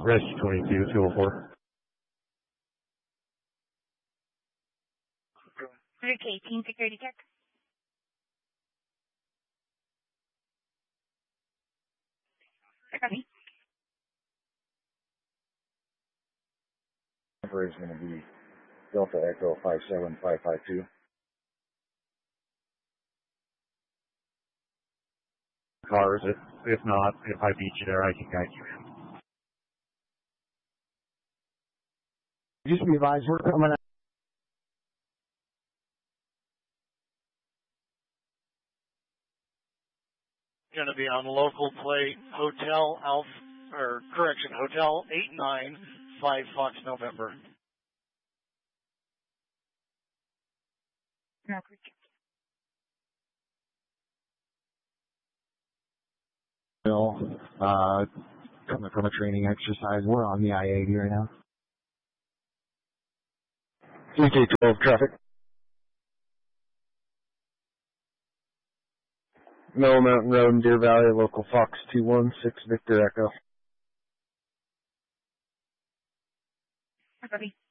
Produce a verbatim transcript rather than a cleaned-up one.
Rescue twenty-two, two oh four. Rick eighteen, security check. Copy. Number is going to be Delta Echo five seven five five two. Cars, if, if not, if I beat you there, I can guide you in. Just be advised, we're coming out. Going to be on local plate Hotel Alpha, or correction, Hotel eight nine five Fox November. No, Uh, coming from a training exercise. We're on the I eighty right now. C K twelve traffic. Middle Mountain Road, Deer Valley, local Fox two one six Victor Echo. Copy.